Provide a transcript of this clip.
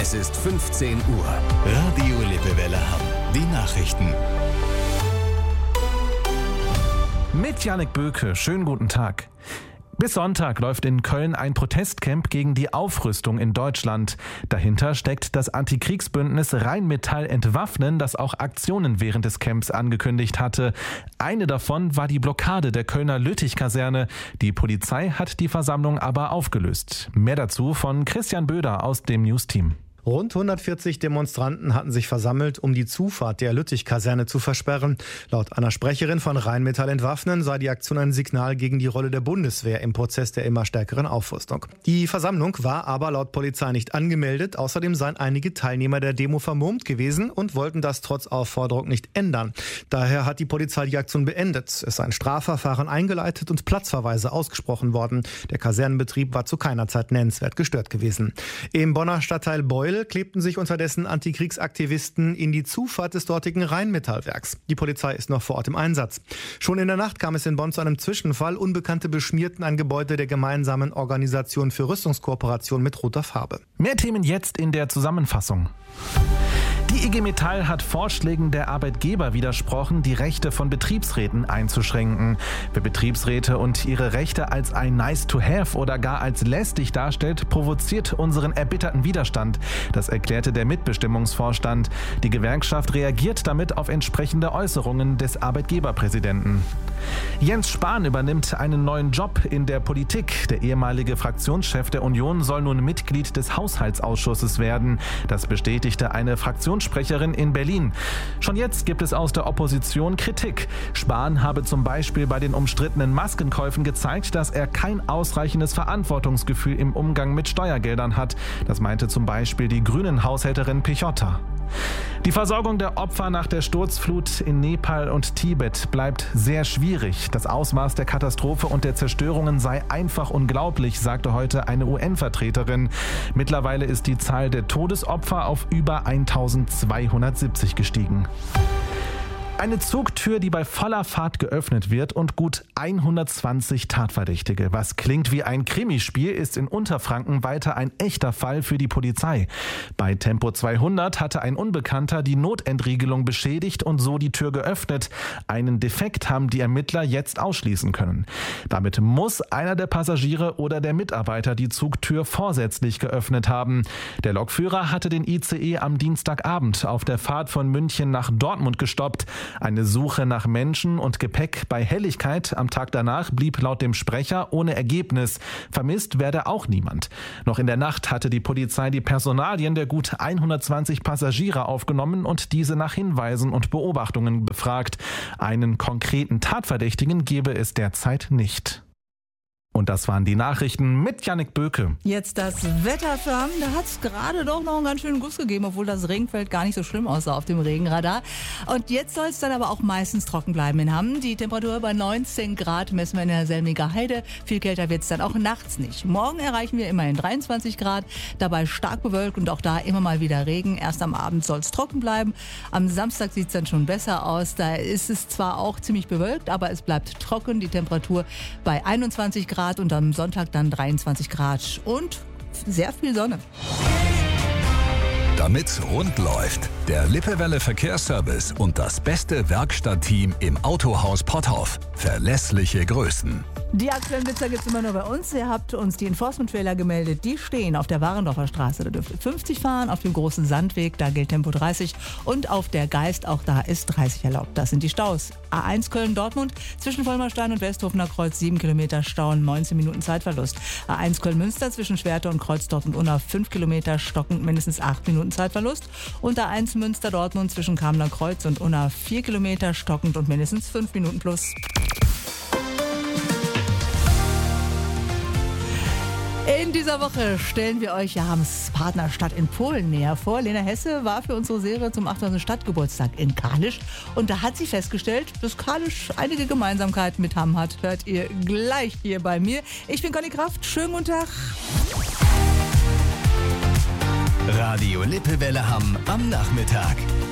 Es ist 15 Uhr. Radio Lippewelle Hamm. Die Nachrichten. Mit Jannik Böke. Schönen guten Tag. Bis Sonntag läuft in Köln ein Protestcamp gegen die Aufrüstung in Deutschland. Dahinter steckt das Antikriegsbündnis Rheinmetall Entwaffnen, das auch Aktionen während des Camps angekündigt hatte. Eine davon war die Blockade der Kölner Lüttich-Kaserne. Die Polizei hat die Versammlung aber aufgelöst. Mehr dazu von Christian Böder aus dem News-Team. Rund 140 Demonstranten hatten sich versammelt, um die Zufahrt der Lüttich-Kaserne zu versperren. Laut einer Sprecherin von Rheinmetall Entwaffnen sei die Aktion ein Signal gegen die Rolle der Bundeswehr im Prozess der immer stärkeren Aufrüstung. Die Versammlung war aber laut Polizei nicht angemeldet. Außerdem seien einige Teilnehmer der Demo vermummt gewesen und wollten das trotz Aufforderung nicht ändern. Daher hat die Polizei die Aktion beendet. Es sei ein Strafverfahren eingeleitet und Platzverweise ausgesprochen worden. Der Kasernenbetrieb war zu keiner Zeit nennenswert gestört gewesen. Im Bonner Stadtteil Beul klebten sich unterdessen Antikriegsaktivisten in die Zufahrt des dortigen Rheinmetallwerks. Die Polizei ist noch vor Ort im Einsatz. Schon in der Nacht kam es in Bonn zu einem Zwischenfall. Unbekannte beschmierten ein Gebäude der gemeinsamen Organisation für Rüstungskooperation mit roter Farbe. Mehr Themen jetzt in der Zusammenfassung. Die IG Metall hat Vorschlägen der Arbeitgeber widersprochen, die Rechte von Betriebsräten einzuschränken. Wer Betriebsräte und ihre Rechte als ein Nice-to-have oder gar als lästig darstellt, provoziert unseren erbitterten Widerstand. Das erklärte der Mitbestimmungsvorstand. Die Gewerkschaft reagiert damit auf entsprechende Äußerungen des Arbeitgeberpräsidenten. Jens Spahn übernimmt einen neuen Job in der Politik. Der ehemalige Fraktionschef der Union soll nun Mitglied des Haushaltsausschusses werden. Das bestätigte eine Fraktionssprecherin in Berlin. Schon jetzt gibt es aus der Opposition Kritik. Spahn habe zum Beispiel bei den umstrittenen Maskenkäufen gezeigt, dass er kein ausreichendes Verantwortungsgefühl im Umgang mit Steuergeldern hat. Das meinte zum Beispiel die Grünen-Haushälterin Pichotta. Die Versorgung der Opfer nach der Sturzflut in Nepal und Tibet bleibt sehr schwierig. Das Ausmaß der Katastrophe und der Zerstörungen sei einfach unglaublich, sagte heute eine UN-Vertreterin. Mittlerweile ist die Zahl der Todesopfer auf über 1270 gestiegen. Eine Zugtür, die bei voller Fahrt geöffnet wird und gut 120 Tatverdächtige. Was klingt wie ein Krimispiel, ist in Unterfranken weiter ein echter Fall für die Polizei. Bei Tempo 200 hatte ein Unbekannter die Notentriegelung beschädigt und so die Tür geöffnet. Einen Defekt haben die Ermittler jetzt ausschließen können. Damit muss einer der Passagiere oder der Mitarbeiter die Zugtür vorsätzlich geöffnet haben. Der Lokführer hatte den ICE am Dienstagabend auf der Fahrt von München nach Dortmund gestoppt. Eine Suche nach Menschen und Gepäck bei Helligkeit am Tag danach blieb laut dem Sprecher ohne Ergebnis. Vermisst werde auch niemand. Noch in der Nacht hatte die Polizei die Personalien der gut 120 Passagiere aufgenommen und diese nach Hinweisen und Beobachtungen befragt. Einen konkreten Tatverdächtigen gebe es derzeit nicht. Und das waren die Nachrichten mit Jannik Böke. Jetzt das Wetter für Hamm. Da hat es gerade doch noch einen ganz schönen Guss gegeben, obwohl das Regenfeld gar nicht so schlimm aussah auf dem Regenradar. Und jetzt soll es dann aber auch meistens trocken bleiben in Hamm. Die Temperatur bei 19 Grad messen wir in der Selmiger Heide. Viel kälter wird es dann auch nachts nicht. Morgen erreichen wir immerhin 23 Grad, dabei stark bewölkt und auch da immer mal wieder Regen. Erst am Abend soll es trocken bleiben. Am Samstag sieht es dann schon besser aus. Da ist es zwar auch ziemlich bewölkt, aber es bleibt trocken. Die Temperatur bei 21 Grad. Und am Sonntag dann 23 Grad und sehr viel Sonne. Damit's rund läuft, der Lippewelle Verkehrsservice und das beste Werkstattteam im Autohaus Potthoff. Verlässliche Größen. Die aktuellen Blitzer gibt es immer nur bei uns. Ihr habt uns die Enforcement-Trailer gemeldet. Die stehen auf der Warendorfer Straße. Da dürft ihr 50 fahren. Auf dem großen Sandweg, da gilt Tempo 30. Und auf der Geist, auch da ist 30 erlaubt. Das sind die Staus. A1 Köln-Dortmund zwischen Vollmerstein und Westhofener Kreuz 7 Kilometer Stau, 19 Minuten Zeitverlust. A1 Köln-Münster zwischen Schwerte und Kreuzdorf und Unna 5 Kilometer stockend, mindestens 8 Minuten Zeitverlust. Und A1 Münster-Dortmund zwischen Kamler Kreuz und Unna 4 Kilometer stockend und mindestens 5 Minuten plus. In dieser Woche stellen wir euch Hamms Partnerstadt in Polen näher vor. Lena Hesse war für unsere Serie zum 8. Stadtgeburtstag in Kalisz. Und da hat sie festgestellt, dass Kalisz einige Gemeinsamkeiten mit Hamm hat. Hört ihr gleich hier bei mir. Ich bin Conny Kraft. Schönen guten Tag. Radio Lippewelle Hamm am Nachmittag.